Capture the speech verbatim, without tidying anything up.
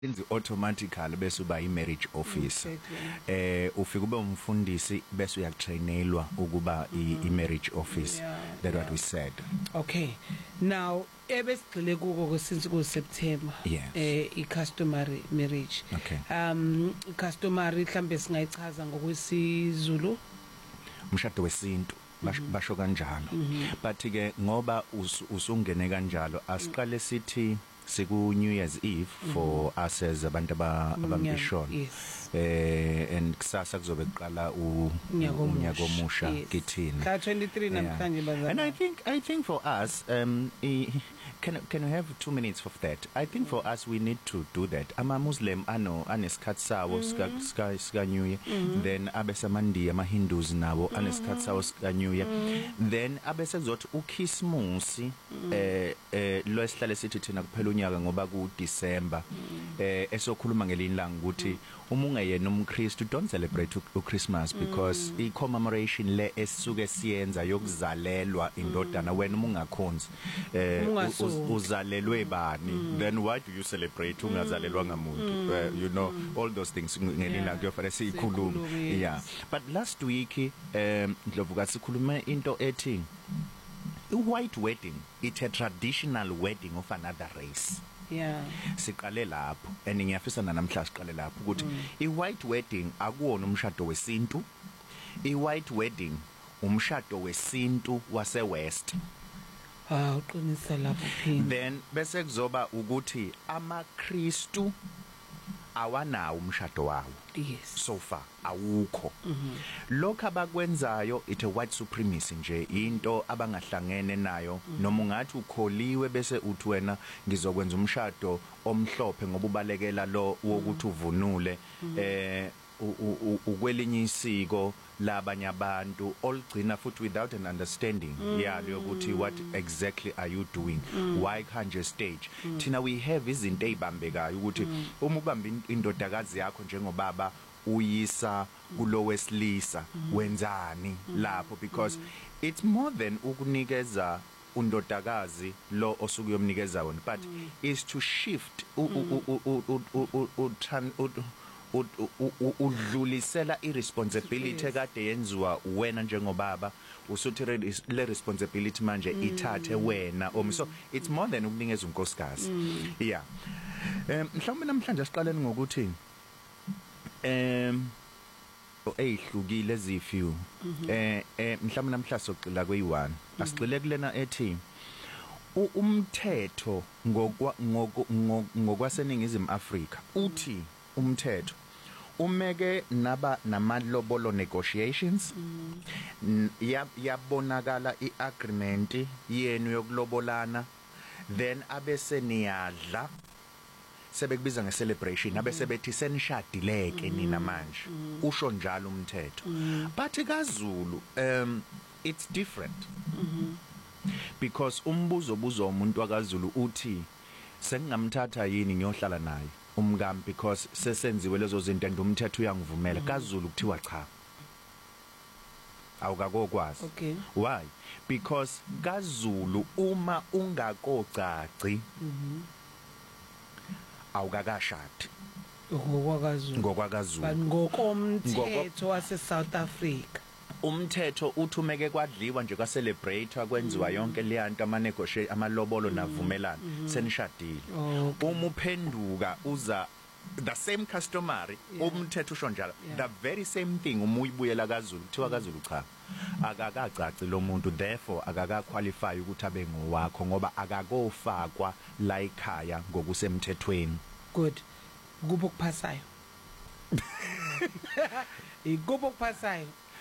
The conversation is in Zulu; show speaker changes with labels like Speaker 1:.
Speaker 1: Inzi automatically bese uba i-marriage officer.
Speaker 2: Exactly.
Speaker 1: Eh ufika ube umfundisi bese uyatrainelwa ukuba i-marriage officer.
Speaker 2: Yeah,
Speaker 1: That's
Speaker 2: yeah.
Speaker 1: what we said.
Speaker 2: Okay. Now ebesigcile kuko since ku September
Speaker 1: Yes.
Speaker 2: eh i customary marriage.
Speaker 1: Okay.
Speaker 2: Um customary mhlambe singayichaza ngokwesizulu.
Speaker 1: Umshado wesintu basho kanjalo. But ke ngoba usungene kanjalo asiqale sithi siku New Year's Eve for us as abantu abambishona.
Speaker 2: Yes.
Speaker 1: Eh and kusasa kuzobe kuqala unyaka omusha kithina.
Speaker 2: Ka twenty-three namhlanje bazana.
Speaker 1: And I think I think for us um can can we have two minutes of that? I think for us we need to do that. Ama Muslim ano anesikhathi sawo sika sika New Year. Then abesamandi ama Hindus nabo anesikhathi sawo sika New Year. Then abese kuzothi uKhisimusi eh eh lo esihlale sithi thina kuphela unyaka ngoba ku December eh esokhuluma ngelinye ilanga ukuthi uma ungayena umKristu don't celebrate uChristmas because i commemoration le esisuke siyenza yokuzalelwa indodana wena uma ungakhonzi eh uzalelwe bani then why do you celebrate ungazalelwa ngamuntu uh, you know all those things ngelinye ilanga kuyofanele siyikhuluma yeah but last week um Ndlovuka sikhulume into ethi white wedding it's a traditional wedding of another race.
Speaker 2: Yeah.
Speaker 1: Siqale lapho and ngiyafisa namhla siqale lapho ukuthi i white wedding akuwona umshado wesintu. I white wedding umshado wesintu wase West.
Speaker 2: Ah uqinisa lapho phini.
Speaker 1: Then bese kuzoba ukuthi amaKristu awanawo umshado wawo.
Speaker 2: Yes.
Speaker 1: So far awukho.
Speaker 2: Mhm.
Speaker 1: Lokho abakwenzayo it a white supremacy nje into abangahlangene nayo noma ungathi ukholiwe bese uthi wena ngizokwenza umshado omhlophe ngoba ubalekela lo wokuthi uvunule eh ukwelinye isiko labanye abantu olgcina futhi without an understanding yeah lokuthi what exactly are you doing why can't you stage thina we have izinto ezibambekayo ukuthi uma ubamba indodakazi yakho njengobaba uyisa kulo wesilisa wenzani lapho because it's more than ukunikeza undodakazi lo osuku yomnikeza wona but is to shift udlulisela irresponsibility ekade yenziwa wena njengobaba usuthi le responsibility manje ithathe wena om so it's more than ukunikeza unkosikazi yeah em mhlawumbe namhlanje siqaleni ngokuthi em eyihlukile ezifew eh eh mhlawumbe namhla soqila kweyi-one asigcile kulena ethi umthetho ngokwa ngokwaseningizimu Afrika uthi umthetho umeke naba namalobolo negotiations yabonakala iagreement yenu yokulobolana then abese niyadla sebekubiza ngecelebration abese bethi senishadileke nina manje usho njalo umthetho but kaZulu um it's different because umbuzo buzo umuntu wakaZulu uthi sengingamthatha yini ngiyohlala naye umkami because sesenziwe lezo zinto and umthetho uyangivumela kaZulu kuthiwa cha awukakokwazi
Speaker 2: okay
Speaker 1: why because kaZulu uma ungakocaci awukakashadi
Speaker 2: ngokwakaZulu
Speaker 1: ngokwakaZulu
Speaker 2: ngokomthetho wase South Africa
Speaker 1: umthetho uthumeke kwadliwa nje kwa celebrate kwenziwa yonke le yanto ama negotiate amalobolo navumelana senishadile uma uphenduka uza the same customary umthetho usho njalo the very same thing uma uyibuyela kaZulu kuthiwa kaZulu cha akakacaci lo muntu therefore akaka qualify ukuthi abe ngowakho ngoba akakofakwa la ekhaya ngokusemthethweni
Speaker 2: good kubo kuphasayo igubo kuphasayo